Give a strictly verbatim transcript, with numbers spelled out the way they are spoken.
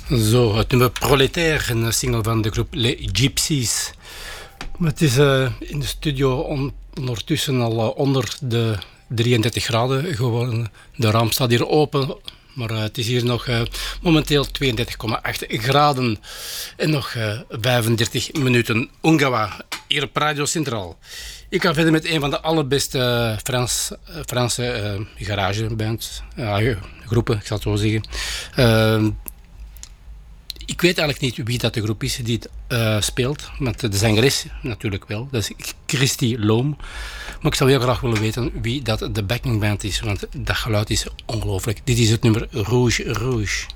Zo, het nummer Proletaire, een single van de groep Les Gypsies. Maar het is uh, in de studio on, ondertussen al uh, onder de drieëndertig graden geworden. De raam staat hier open, maar uh, het is hier nog uh, momenteel tweeëndertig komma acht graden. En nog uh, vijfendertig minuten Ungawa, hier op Radio Centraal. Ik ga verder met een van de allerbeste Frans, Franse uh, garagebands, uh, groepen, ik zal het zo zeggen. Uh, Ik weet eigenlijk niet wie dat de groep is die het uh, speelt. Met de zangeres natuurlijk wel. Dat is Christy Loom. Maar ik zou heel graag willen weten wie dat de backingband is. Want dat geluid is ongelooflijk. Dit is het nummer Rouge Rouge.